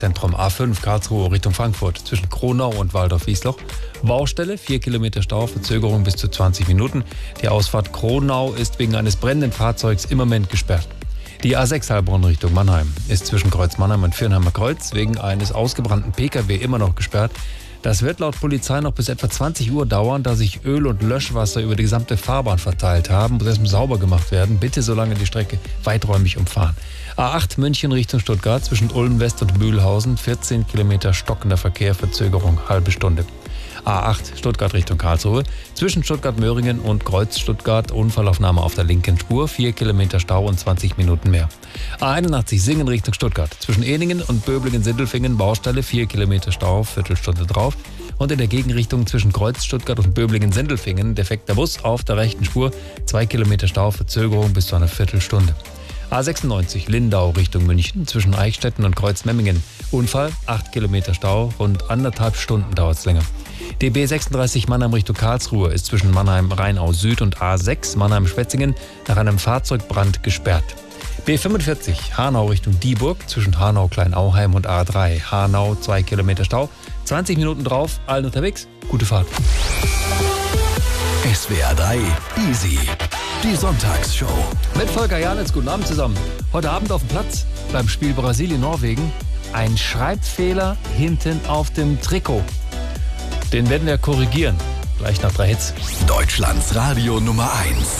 Zentrum A5 Karlsruhe Richtung Frankfurt zwischen Kronau und Waldorf-Wiesloch. Baustelle, 4 Kilometer Stau, Verzögerung bis zu 20 Minuten. Die Ausfahrt Kronau ist wegen eines brennenden Fahrzeugs im Moment gesperrt. Die A6 Heilbronn Richtung Mannheim ist zwischen Kreuz Mannheim und Viernheimer Kreuz wegen eines ausgebrannten Pkw immer noch gesperrt. Das wird laut Polizei noch bis etwa 20 Uhr dauern, da sich Öl und Löschwasser über die gesamte Fahrbahn verteilt haben. Muss erstmal sauber gemacht werden. Bitte so lange die Strecke weiträumig umfahren. A8 München Richtung Stuttgart zwischen Ulm West und Mühlhausen. 14 Kilometer stockender Verkehr, Verzögerung, halbe Stunde. A8 Stuttgart Richtung Karlsruhe. Zwischen Stuttgart-Möhringen und Kreuz-Stuttgart Unfallaufnahme auf der linken Spur. 4 Kilometer Stau und 20 Minuten mehr. A81 Singen Richtung Stuttgart. Zwischen Ehningen und Böblingen-Sindelfingen Baustelle. 4 Kilometer Stau, Viertelstunde drauf. Und in der Gegenrichtung zwischen Kreuz-Stuttgart und Böblingen-Sindelfingen defekter Bus auf der rechten Spur. 2 Kilometer Stau, Verzögerung bis zu einer Viertelstunde. A96 Lindau Richtung München zwischen Eichstätten und Kreuzmemmingen. Unfall, 8 Kilometer Stau, rund 1,5 Stunden dauert es länger. DB 36 Mannheim Richtung Karlsruhe ist zwischen Mannheim-Rheinau Süd und A6 Mannheim-Schwetzingen nach einem Fahrzeugbrand gesperrt. B45 Hanau Richtung Dieburg zwischen Hanau-Kleinauheim und A3 Hanau 2 Kilometer Stau. 20 Minuten drauf, allen unterwegs, gute Fahrt. SWR 3 Easy, die Sonntagsshow. Mit Volker Janitz, guten Abend zusammen. Heute Abend auf dem Platz beim Spiel Brasilien-Norwegen ein Schreibfehler hinten auf dem Trikot. Den werden wir korrigieren, gleich nach 3 Hits. Deutschlands Radio Nummer 1.